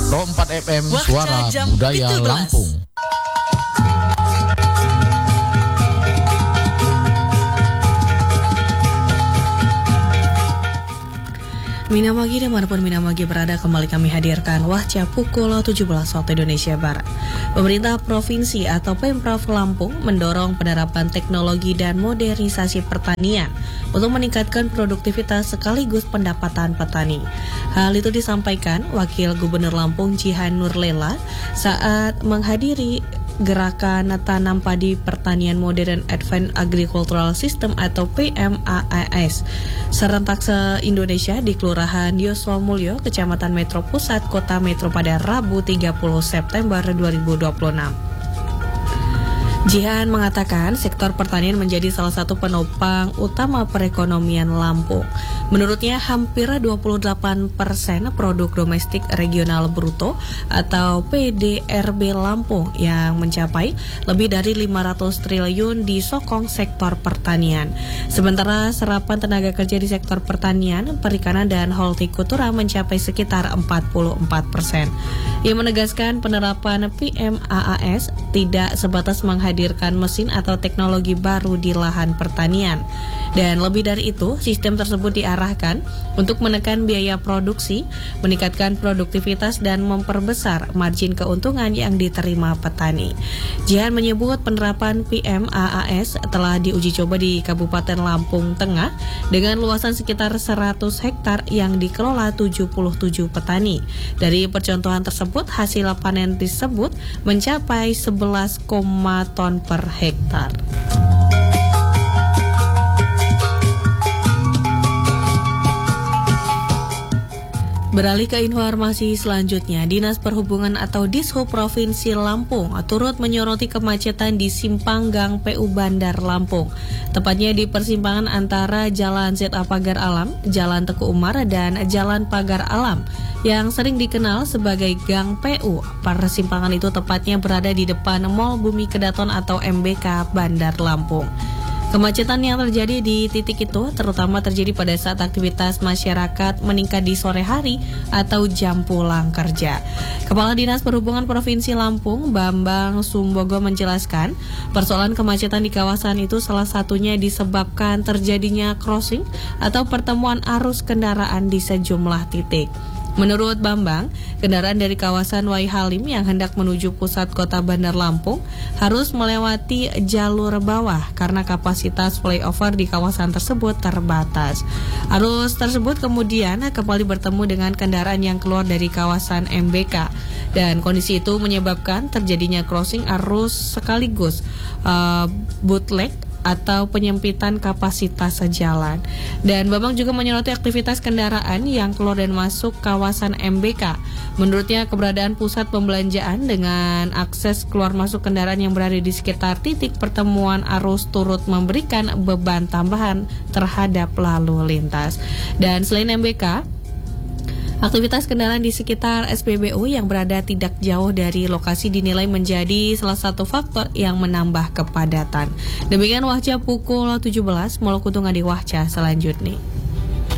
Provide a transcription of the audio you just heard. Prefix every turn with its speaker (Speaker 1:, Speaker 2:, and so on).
Speaker 1: 104 FM
Speaker 2: Waktu
Speaker 1: Suara
Speaker 2: jam
Speaker 1: Budaya
Speaker 2: 17.
Speaker 1: Lampung.
Speaker 3: Minamagi dimanapun Minamagi berada, kembali kami hadirkan Wahca pukul 17 waktu Indonesia Barat. Pemerintah Provinsi atau Pemprov Lampung mendorong penerapan teknologi dan modernisasi pertanian untuk meningkatkan produktivitas sekaligus pendapatan petani. Hal itu disampaikan Wakil Gubernur Lampung Jihan Nurlela saat menghadiri Gerakan Tanam Padi Pertanian Modern Advanced Agricultural System atau PMAAS serentak se-Indonesia di Kelurahan Yoswamulyo, Kecamatan Metro Pusat, Kota Metro pada Rabu 30 September 2026. Jihan mengatakan sektor pertanian menjadi salah satu penopang utama perekonomian Lampung. Menurutnya hampir 28% produk domestik regional bruto atau PDRB Lampung yang mencapai lebih dari 500 triliun disokong sektor pertanian. Sementara serapan tenaga kerja di sektor pertanian, perikanan dan hortikultura mencapai sekitar 44%. Ia menegaskan penerapan PMAAS tidak sebatas menghadirkan mesin atau teknologi baru di lahan pertanian. Dan lebih dari itu, sistem tersebut diarahkan untuk menekan biaya produksi, meningkatkan produktivitas dan memperbesar margin keuntungan yang diterima petani. Jihan menyebut penerapan PMAAS telah diuji coba di Kabupaten Lampung Tengah dengan luasan sekitar 100 hektar yang dikelola 77 petani. Dari percontohan tersebut, hasil panen tersebut mencapai 11, ton per hektar. Beralih ke informasi selanjutnya, Dinas Perhubungan atau Dishub Provinsi Lampung turut menyoroti kemacetan di Simpang Gang PU Bandar Lampung. Tepatnya di persimpangan antara Jalan ZA Pagar Alam, Jalan Teguh Umar, dan Jalan Pagar Alam yang sering dikenal sebagai Gang PU. Persimpangan itu tepatnya berada di depan Mall Bumi Kedaton atau MBK Bandar Lampung. Kemacetan yang terjadi di titik itu terutama terjadi pada saat aktivitas masyarakat meningkat di sore hari atau jam pulang kerja. Kepala Dinas Perhubungan Provinsi Lampung, Bambang Sumbogo menjelaskan, persoalan kemacetan di kawasan itu salah satunya disebabkan terjadinya crossing atau pertemuan arus kendaraan di sejumlah titik. Menurut Bambang, kendaraan dari kawasan Wai Halim yang hendak menuju pusat kota Bandar Lampung harus melewati jalur bawah karena kapasitas flyover di kawasan tersebut terbatas. Arus tersebut kemudian kembali bertemu dengan kendaraan yang keluar dari kawasan MBK dan kondisi itu menyebabkan terjadinya crossing arus sekaligus bootleg atau penyempitan kapasitas jalan. Dan Bambang juga menyoroti aktivitas kendaraan yang keluar dan masuk kawasan MBK. Menurutnya keberadaan pusat pembelanjaan dengan akses keluar masuk kendaraan yang berada di sekitar titik pertemuan arus turut memberikan beban tambahan terhadap lalu lintas. Dan selain MBK, aktivitas kendaraan di sekitar SPBU yang berada tidak jauh dari lokasi dinilai menjadi salah satu faktor yang menambah kepadatan. Demikian Wahca pukul 17, Molukutungan di Wahca selanjutnya.